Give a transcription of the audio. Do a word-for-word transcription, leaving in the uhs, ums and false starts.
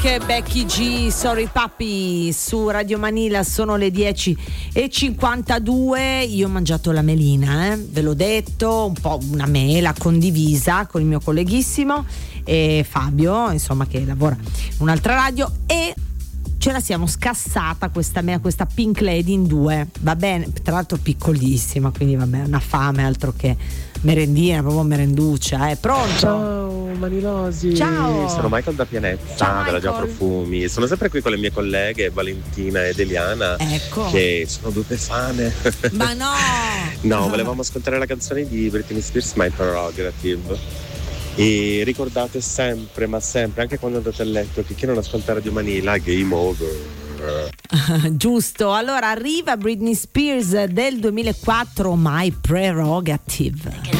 Becky G, Sorry Papi su Radio Manila. Sono le dieci e cinquantadue. Io ho mangiato la melina, eh? Ve l'ho detto, un po' una mela condivisa con il mio colleghissimo e Fabio, insomma, che lavora in un'altra radio, e ce la siamo scassata questa mela, questa Pink Lady in due, va bene, tra l'altro piccolissima, quindi vabbè, una fame, altro che merendina, proprio merenduccia, eh. Pronto? Ciao Manilosi. Ciao. Sono Michael da Pianetta. Ciao, della Già Michael. Profumi. Sono sempre qui con le mie colleghe Valentina ed Eliana, Ecco. che sono due fane. Ma no! No, volevamo ascoltare la canzone di Britney Spears, My Prerogative. E ricordate sempre, ma sempre, anche quando andate a letto, che chi non ascolta Radio Manila, game over. Giusto, allora arriva Britney Spears del duemilaquattro, My Prerogative.